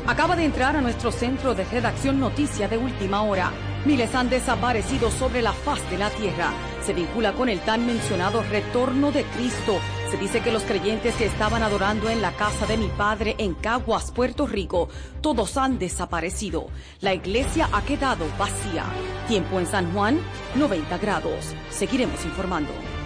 Acaba de entrar a nuestro centro de redacción noticia de última hora. Miles han desaparecido sobre la faz de la tierra. Se vincula con el tan mencionado retorno de Cristo. Se dice que los creyentes que estaban adorando en la casa de mi padre en Caguas, Puerto Rico, todos han desaparecido. La iglesia ha quedado vacía. Tiempo en San Juan, 90 grados. Seguiremos informando.